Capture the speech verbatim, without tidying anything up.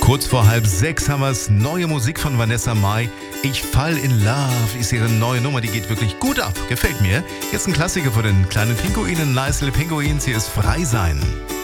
Kurz vor halb sechs haben wir es. Neue Musik von Vanessa Mai. Ich fall in love ist ihre neue Nummer. Die geht wirklich gut ab. Gefällt mir. Jetzt ein Klassiker von den kleinen Pinguinen. Nice Little Pinguins. Hier ist Frei sein.